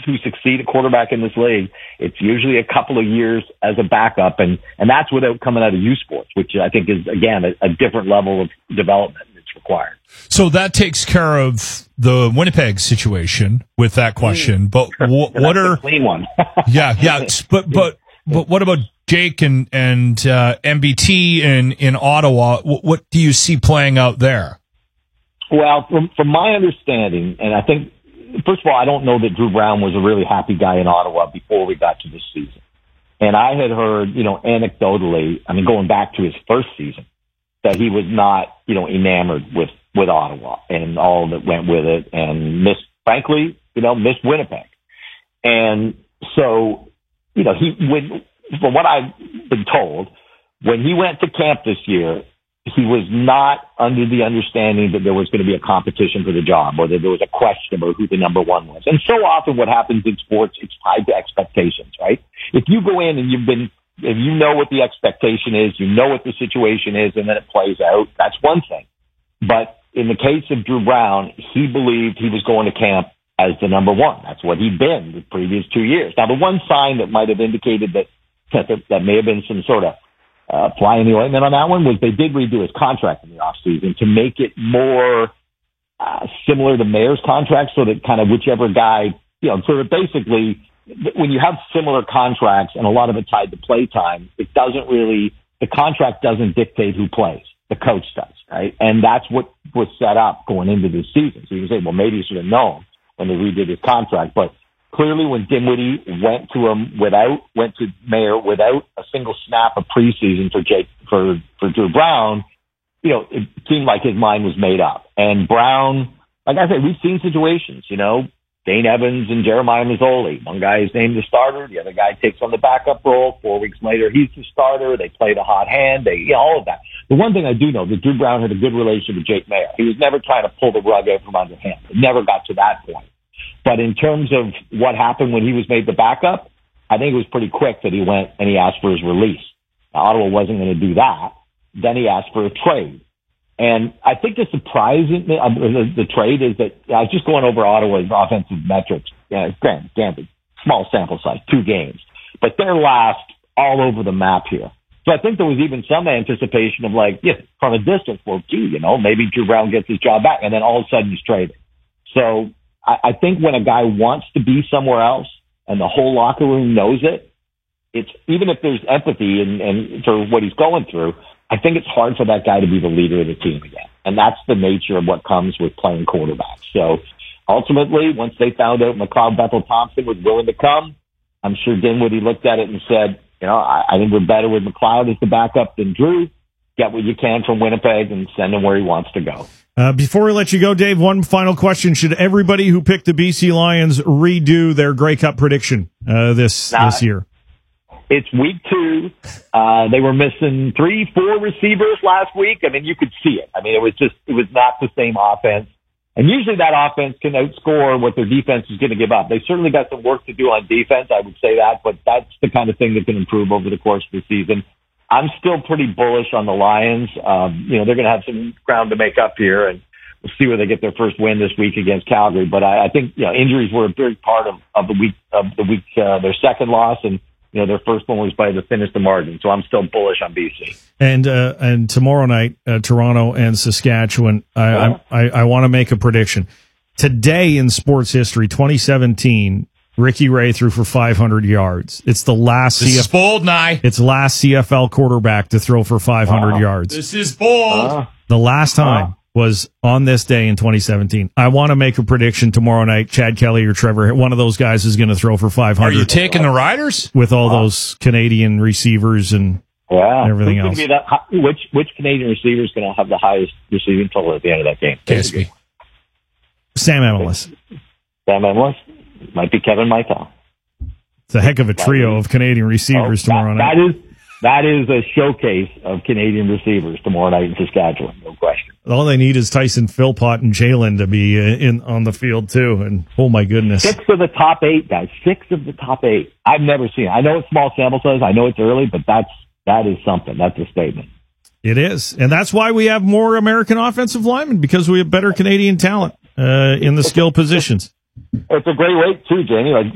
who succeed at quarterback in this league, it's usually a couple of years as a backup, and that's without coming out of U Sports, which I think is, again, a different level of development that's required. So that takes care of the Winnipeg situation with that question. But what are clean one? yeah. But what about Jake and MBT in Ottawa? What do you see playing out there? Well, from my understanding, and I think, first of all, I don't know that Drew Brown was a really happy guy in Ottawa before we got to this season. And I had heard, anecdotally, I mean, going back to his first season, that he was not, enamored with Ottawa and all that went with it, and missed Winnipeg. And so, from what I've been told, when he went to camp this year, he was not under the understanding that there was going to be a competition for the job, or that there was a question about who the number one was. And so often what happens in sports, it's tied to expectations, right? If you go in and if you know what the expectation is, you know what the situation is, and then it plays out, that's one thing. But in the case of Drew Brown, he believed he was going to camp as the number one. That's what he'd been the previous 2 years. Now, the one sign that might have indicated that may have been some sort of fly in the ointment on that one was they did redo his contract in the offseason to make it more similar to Mayer's contract, so that kind of whichever guy, sort of basically when you have similar contracts and a lot of it tied to play time, the contract doesn't dictate who plays. The coach does, right? And that's what was set up going into this season. So you can say, well, maybe you should have known when they redid his contract, but clearly, when Dinwiddie went to Mayer without a single snap of preseason for Drew Brown, it seemed like his mind was made up. And Brown, like I said, we've seen situations, Dane Evans and Jeremiah Mazzoli. One guy is named the starter, the other guy takes on the backup role. 4 weeks later, he's the starter. They played a hot hand. All of that. The one thing I do know that Drew Brown had a good relationship with Jake Mayer. He was never trying to pull the rug out from under him. It never got to that point. But in terms of what happened when he was made the backup, I think it was pretty quick that he went and he asked for his release. Now, Ottawa wasn't going to do that. Then he asked for a trade. And I think the surprise in the trade is that I was just going over Ottawa's offensive metrics. Granted, small sample size, 2 games. But they're last all over the map here. So I think there was even some anticipation of from a distance, maybe Drew Brown gets his job back, and then all of a sudden he's traded. So I think when a guy wants to be somewhere else and the whole locker room knows it, it's even if there's empathy and for what he's going through, I think it's hard for that guy to be the leader of the team again. And that's the nature of what comes with playing quarterback. So ultimately, once they found out McLeod Bethel-Thompson was willing to come, I'm sure Dinwiddie looked at it and said, I think we're better with McLeod as the backup than Drew. Get what you can from Winnipeg and send him where he wants to go. Before we let you go, Dave, one final question. Should everybody who picked the BC Lions redo their Grey Cup prediction this year? It's week 2. They were missing 3-4 receivers last week. I mean, you could see it. I mean, it was not the same offense. And usually that offense can outscore what their defense is going to give up. They certainly got some work to do on defense, I would say that, but that's the kind of thing that can improve over the course of the season. I'm still pretty bullish on the Lions. They're going to have some ground to make up here, and we'll see where they get their first win this week against Calgary. But I think injuries were a big part of the week. Their second loss, and their first one was by the thinnest of margin. So I'm still bullish on BC. And tomorrow night, Toronto and Saskatchewan. I want to make a prediction. Today in sports history, 2017. Ricky Ray threw for 500 yards. It's the last This is bold, Nye. It's last CFL quarterback to throw for 500 yards. This is bold. The last time was on this day in 2017. I want to make a prediction tomorrow night. Chad Kelly or Trevor, one of those guys is going to throw for 500. Are you taking the Riders? With all those Canadian receivers and everything else. Which Canadian receiver is going to have the highest receiving total at the end of that game? KSB. Sam Emilus. Sam Emilus? Might be Kevin Michael. It's a heck of a trio of Canadian receivers tomorrow night. That is a showcase of Canadian receivers tomorrow night in Saskatchewan, no question. All they need is Tyson Philpott and Jalen to be on the field too, and oh my goodness. 6 of the top 8, guys. 6 of the top 8. I've never seen it. I know it's small sample size. I know it's early, but that is something. That's a statement. It is, and that's why we have more American offensive linemen, because we have better Canadian talent in the skill positions. It's a great rate too, Jamie.